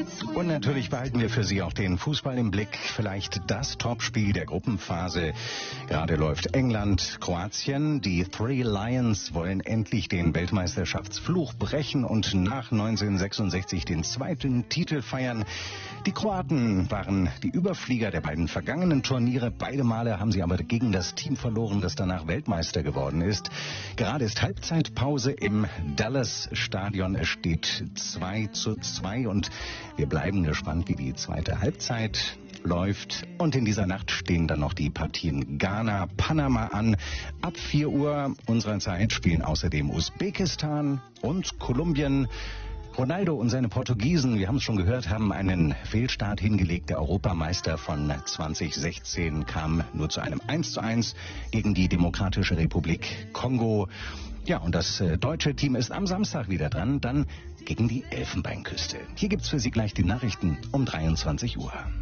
Und natürlich behalten wir für Sie auch den Fußball im Blick. Vielleicht das Topspiel der Gruppenphase. Gerade läuft England, Kroatien. Die Three Lions wollen endlich den Weltmeisterschaftsfluch brechen und nach 1966 den zweiten Titel feiern. Die Kroaten waren die Überflieger der beiden vergangenen Turniere. Beide Male haben sie aber gegen das Team verloren, das danach Weltmeister geworden ist. Gerade ist Halbzeitpause im Dallas-Stadion. Es steht 2:2 und wir bleiben gespannt, wie die zweite Halbzeit läuft. Und in dieser Nacht stehen dann noch die Partien Ghana, Panama an. Ab 4 Uhr unserer Zeit spielen außerdem Usbekistan und Kolumbien. Ronaldo und seine Portugiesen, wir haben es schon gehört, haben einen Fehlstart hingelegt. Der Europameister von 2016 kam nur zu einem 1:1 gegen die Demokratische Republik Kongo. Ja, und das deutsche Team ist am Samstag wieder dran, dann gegen die Elfenbeinküste. Hier gibt's für Sie gleich die Nachrichten um 23 Uhr.